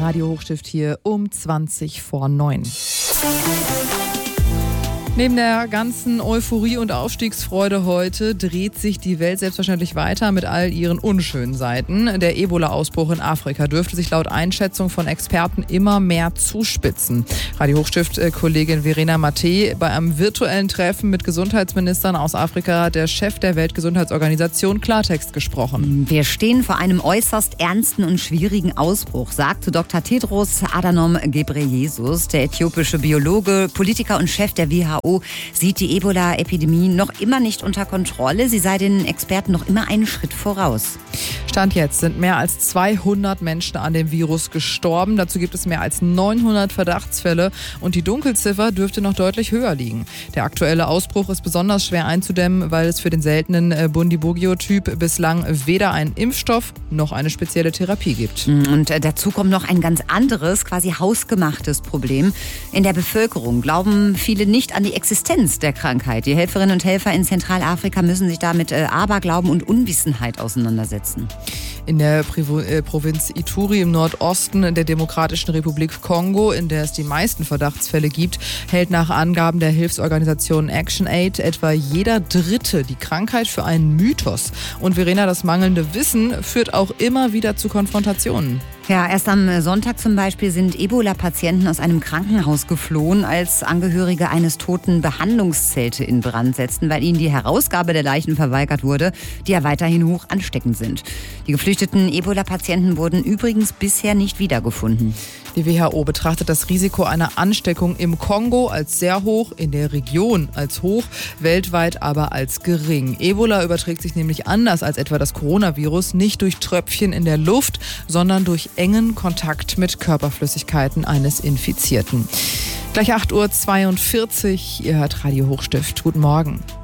Radio Hochstift hier um 20:09. Neben der ganzen Euphorie und Aufstiegsfreude heute dreht sich die Welt selbstverständlich weiter mit all ihren unschönen Seiten. Der Ebola-Ausbruch in Afrika dürfte sich laut Einschätzung von Experten immer mehr zuspitzen. Radio Hochstift-Kollegin Verena Mattei, bei einem virtuellen Treffen mit Gesundheitsministern aus Afrika hat der Chef der Weltgesundheitsorganisation Klartext gesprochen. Wir stehen vor einem äußerst ernsten und schwierigen Ausbruch, sagte Dr. Tedros Adhanom Ghebreyesus, der äthiopische Biologe, Politiker und Chef der WHO, sieht die Ebola-Epidemie noch immer nicht unter Kontrolle. Sie sei den Experten noch immer einen Schritt voraus. Stand jetzt sind mehr als 200 Menschen an dem Virus gestorben. Dazu gibt es mehr als 900 Verdachtsfälle und die Dunkelziffer dürfte noch deutlich höher liegen. Der aktuelle Ausbruch ist besonders schwer einzudämmen, weil es für den seltenen Bundibugyo-Typ bislang weder einen Impfstoff noch eine spezielle Therapie gibt. Und dazu kommt noch ein ganz anderes, quasi hausgemachtes Problem. In der Bevölkerung glauben viele nicht an die Existenz der Krankheit. Die Helferinnen und Helfer in Zentralafrika müssen sich da mit Aberglauben und Unwissenheit auseinandersetzen. In der Provinz Ituri im Nordosten der Demokratischen Republik Kongo, in der es die meisten Verdachtsfälle gibt, hält nach Angaben der Hilfsorganisation ActionAid etwa jeder Dritte die Krankheit für einen Mythos. Und Verena, das mangelnde Wissen führt auch immer wieder zu Konfrontationen. Ja, erst am Sonntag zum Beispiel sind Ebola-Patienten aus einem Krankenhaus geflohen, als Angehörige eines Toten Behandlungszelte in Brand setzten, weil ihnen die Herausgabe der Leichen verweigert wurde, die ja weiterhin hoch ansteckend sind. Die geflüchteten Ebola-Patienten wurden übrigens bisher nicht wiedergefunden. Die WHO betrachtet das Risiko einer Ansteckung im Kongo als sehr hoch, in der Region als hoch, weltweit aber als gering. Ebola überträgt sich nämlich anders als etwa das Coronavirus nicht durch Tröpfchen in der Luft, sondern durch engen Kontakt mit Körperflüssigkeiten eines Infizierten. Gleich 8:42 Uhr, ihr hört Radio Hochstift. Guten Morgen.